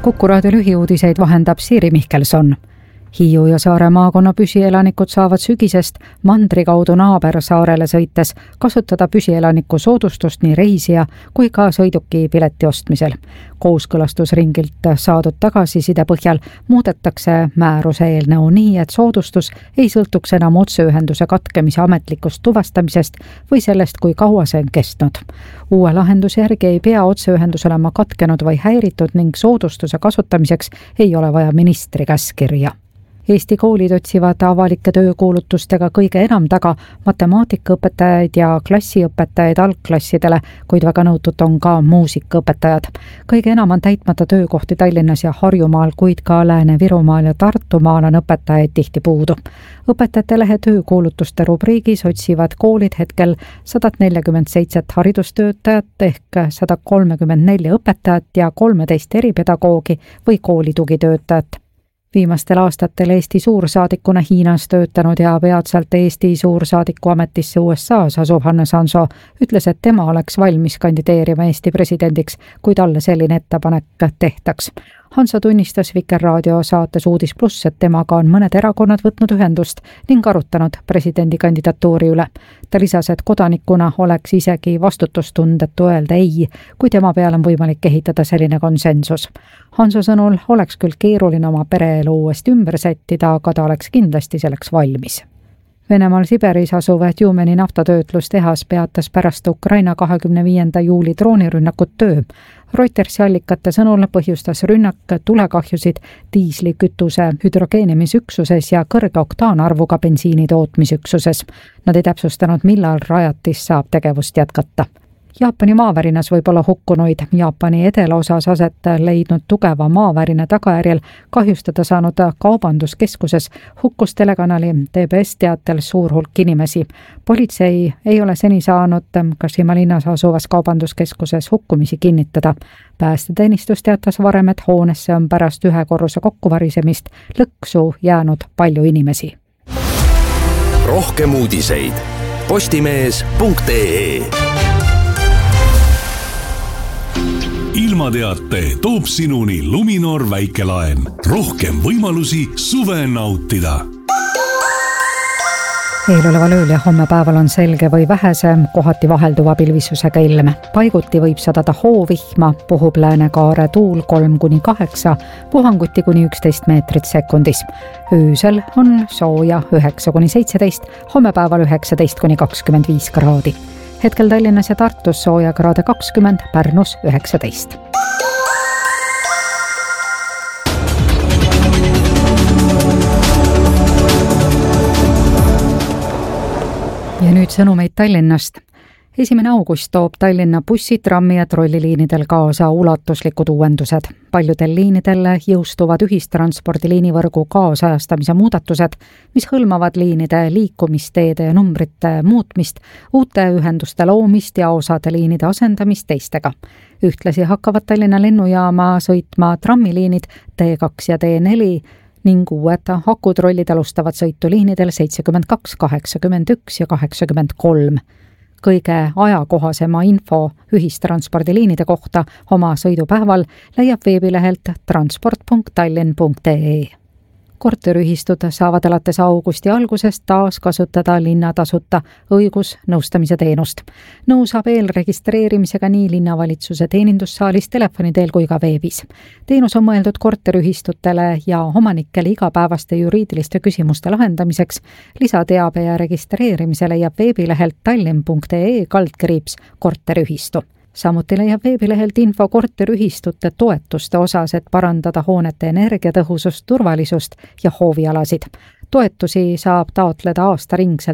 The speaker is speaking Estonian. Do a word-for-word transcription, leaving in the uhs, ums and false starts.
Kuku raadio lühiuudiseid vahendab Siiri Mihkelson. Hiiu ja Saare maakonna püsielanikud saavad sügisest mandri kaudu naabersaarele sõites kasutada püsielaniku soodustust nii reisija kui ka sõiduki pileti ostmisel. Kooskõlastusringilt saadud tagasiside põhjal muudetakse määruse eelnõu nii, et soodustus ei sõltuks enam otseühenduse katkemise ametlikust tuvastamisest või sellest, kui kaua see on kestnud. Uue lahenduse järgi ei pea otseühendus olema katkenud või häiritud ning soodustuse kasutamiseks ei ole vaja ministri käskkirja. Eesti koolid otsivad avalike töökuulutustega kõige enam taga matemaatikaõpetajaid ja klassiõpetajaid algklassidele, kuid väga nõutud on ka muusikaõpetajad. Kõige enam on täitmata töökohti Tallinnas ja Harjumaal, kuid ka Lääne-Virumaal ja Tartumaal on õpetajaid tihti puudu. Õpetajate lehe töökuulutuste rubriigis otsivad koolid hetkel sada nelikümmend seitse haridustöötajat ehk sada kolmkümmend neli õpetajat ja kolmteist eripedagoogi või koolitugitöötajat. Viimastel aastatel Eesti suursaadikuna Hiinas töötanud ja peatselt Eesti suursaadiku ametisse U S A-s asuv Hannes Hanso ütles, et tema oleks valmis kandideerima Eesti presidendiks, kui talle selline ettepanek tehtaks. Hanso tunnistas Vikerraadio saates Uudis Plus, et temaga on mõned erakonnad võtnud ühendust ning arutanud presidendi kandidatuuri üle. Ta lisas, et kodanikuna oleks isegi vastutustundetu öelda ei, kui tema peale on võimalik ehitada selline konsensus. Hanso sõnul oleks küll keeruline oma pereelu uuesti ümber sättida, aga ta oleks kindlasti selleks valmis. Venemaal Siberis asuv Tjumeni naftatöötlustehas peatas pärast Ukraina kahekümne viienda juuli droonirünnakut töö. Reutersi allikate sõnul põhjustas rünnak tulekahjusid diislikütuse hüdrogeenimisüksuses ja kõrge oktaanarvuga bensiini tootmisüksuses. Nad ei täpsustanud, millal rajatis saab tegevust jätkata. Jaapani maaverinas võib olla hukkunuid. Jaapani edelaosas aset leidnud tugeva maavärina tagajärjel kahjustada saanud kaubanduskeskuses hukkus telekanali T B S teatel suur hulk inimesi. Politsei ei ole seni saanud Kashima linnas asuvas kaubanduskeskuses hukkumisi kinnitada. Päästeteenistus teatas varem, et hoonesse on pärast ühe korruse kokkuvarisemist lõksu jäänud palju inimesi. Rohkem uudiseid postimees punkt ee. Ilmateate toob sinuni Luminor väikelaen. Rohkem võimalusi suve nautida. Eeloleval ööl ja homme päeval on selge või vähese, kohati vahelduva pilvisusega ilm. Paiguti võib sadada hoovihma, puhub läänekaare tuul kolm kuni kaheksa, puhanguti kuni üksteist meetrit sekundis. Öösel on sooja üheksa kuni seitseteist, homme päeval üheksateist kuni kakskümmend viis kraadi. Hetkel Tallinnas ja Tartus sooja kraade kakskümmend, Pärnus üheksateist. Ja nüüd sõnumeid Tallinnast. esimene august toob Tallinna bussi, trammi ja trolliliinidel kaasa ulatuslikud uuendused. Paljudel liinidel jõustuvad ühistranspordiliinivõrgu kaasajastamise muudatused, mis hõlmavad liinide liikumisteede ja numbrite muutmist, uute ühenduste loomist ja osade liinide asendamist teistega. Ühtlasi hakkavad Tallinna lennujaama sõitma trammiliinid T kaks ja T neli ning uued akutrollid alustavad sõitu liinidel seitsekümmend kaks, kaheksakümmend üks ja kaheksakümmend kolm. Kõige ajakohasema info ühistranspordiliinide kohta oma sõidupäeval leiab veebilehelt transport punkt tallinn punkt ee. Korteriühistud saavad alates augusti algusest taas kasutada linnatasuta õigusnõustamise teenust. Nõu saab eelregistreerimisega nii linnavalitsuse teenindussaalis, telefoni teel kui ka veebis. Teenus on mõeldud korteriühistutele ja omanikele igapäevaste juriidiliste küsimuste lahendamiseks. Lisateabe ja registreerimise leiab veebilehelt tallinn punkt ee kaldkriips korteriühistu. Samuti leiab veebilehelt info korteriühistute toetuste osas, et parandada hoonete energiatõhusust, turvalisust ja hoovialasid. Toetusi saab taotleda aastaringselt